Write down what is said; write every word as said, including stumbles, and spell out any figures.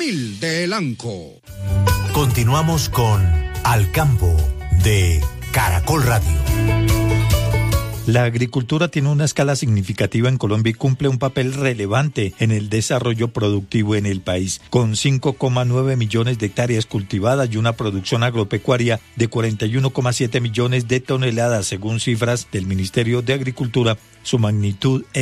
Yamil de Elanco. Continuamos con Al Campo de Caracol Radio. La agricultura tiene una escala significativa en Colombia y cumple un papel relevante en el desarrollo productivo en el país, con cinco coma nueve millones de hectáreas cultivadas y una producción agropecuaria de cuarenta y uno coma siete millones de toneladas, según cifras del Ministerio de Agricultura. Su magnitud